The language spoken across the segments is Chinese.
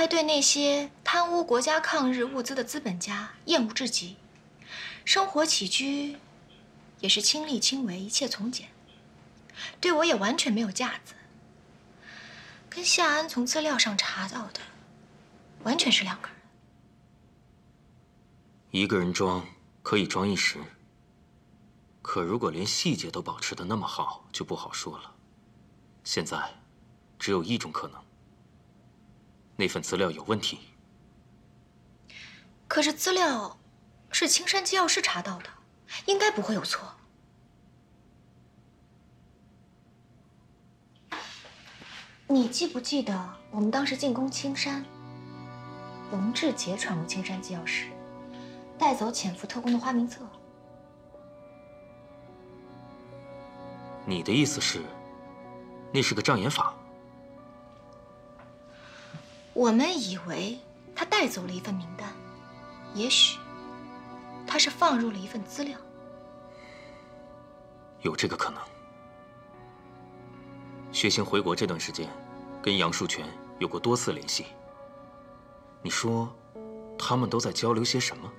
还对那些贪污国家抗日物资的资本家厌恶至极，生活起居也是亲力亲为，一切从简，对我也完全没有架子，跟夏安从资料上查到的完全是两个人。 一个人装可以装一时，可如果连细节都保持得那么好，就不好说了。现在只有一种可能，那份资料有问题。 可是资料是青山机要室查到的，应该不会有错。你记不记得我们当时进攻青山，龙志杰闯入青山机要室，带走潜伏特工的花名册？ 你的意思是，那是个障眼法？ 我们以为他带走了一份名单，也许他是放入了一份资料。 有这个可能。薛兴回国这段时间，跟杨树全有过多次联系。你说，他们都在交流些什么？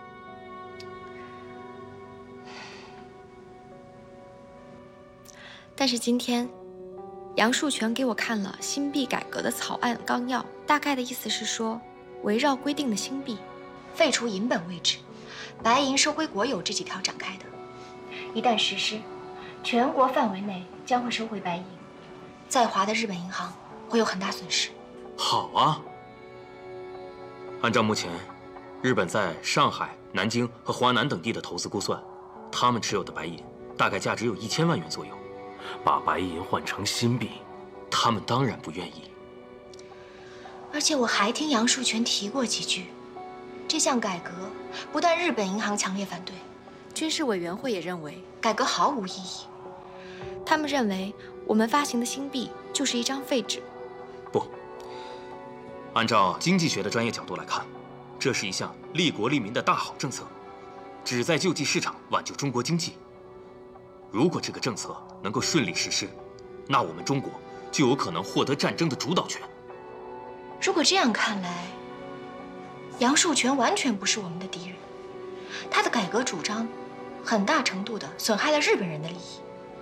但是今天，杨树全给我看了新币改革的草案纲要，大概的意思是说，围绕规定的新币，废除银本位制，白银收归国有这几条展开的。一旦实施，全国范围内将会收回白银，在华的日本银行会有很大损失。 好啊！按照目前日本在上海、南京和华南等地的投资估算，他们持有的白银大概价值有1000万元左右。把白银换成新币，他们当然不愿意。 而且我还听杨树全提过几句，这项改革不但日本银行强烈反对，军事委员会也认为改革毫无意义。他们认为我们发行的新币就是一张废纸。 不，按照经济学的专业角度来看，这是一项利国利民的大好政策，旨在救济市场，挽救中国经济。如果这个政策能够顺利实施，那我们中国就有可能获得战争的主导权。 如果这样看来，杨树全完全不是我们的敌人，他的改革主张很大程度地损害了日本人的利益。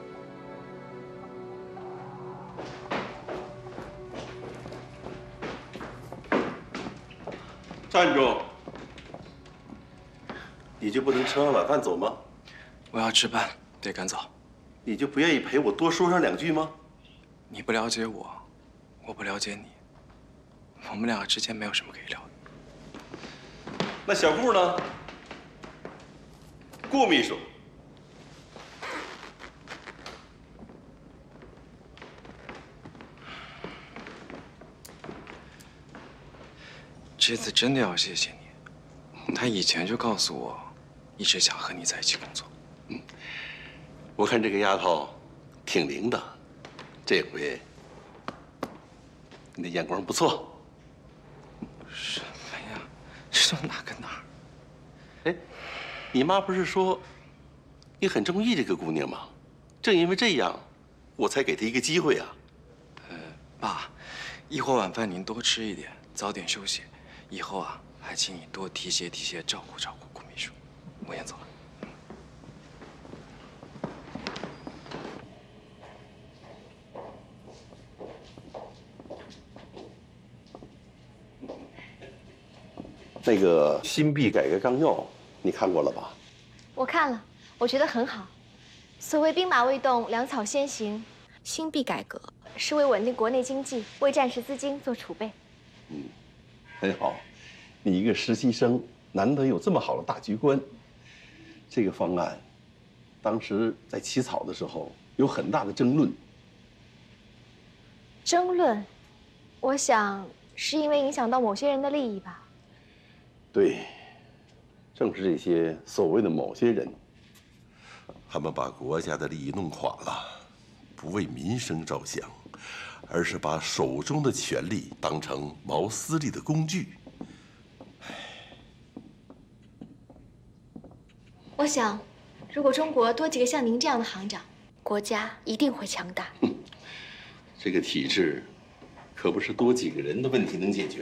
站住！你就不能吃完晚饭走吗？ 我要值班，得赶走。 你就不愿意陪我多说上2句吗？ 你不了解我，我不了解你，我们两个之间没有什么可以聊的。 那小顾呢？顾秘书， 这次真的要谢谢你，他以前就告诉我，一直想和你在一起工作。 我看这个丫头挺灵的，这回你的眼光不错。 什么呀？这都哪跟哪儿？ 哎，你妈不是说你很中意这个姑娘吗？正因为这样，我才给她一个机会啊。 爸，一会儿晚饭您多吃一点，早点休息。以后啊，还请你多提携提携，照顾照顾顾秘书。我先走了。 那个新币改革纲要，你看过了吧？ 我看了，我觉得很好。所谓兵马未动，粮草先行，新币改革是为稳定国内经济、为战时资金做储备。 很好，你一个实习生，难得有这么好的大局观。这个方案，当时在起草的时候有很大的争论。 争论，我想是因为影响到某些人的利益吧。 对，正是这些所谓的某些人，他们把国家的利益弄垮了，不为民生着想，而是把手中的权力当成谋私利的工具。 我想，如果中国多几个像您这样的行长，国家一定会强大。 这个体制，可不是多几个人的问题能解决。